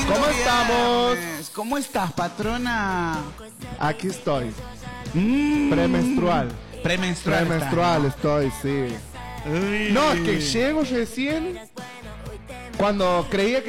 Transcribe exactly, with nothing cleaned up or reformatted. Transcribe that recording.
¿Cómo estamos? ¿Cómo estás, patrona? Aquí estoy. Mm. Premenstrual. Premenstrual. Premenstrual está, estoy, sí. ¿no? Uy. No, es que llego recién cuando creía que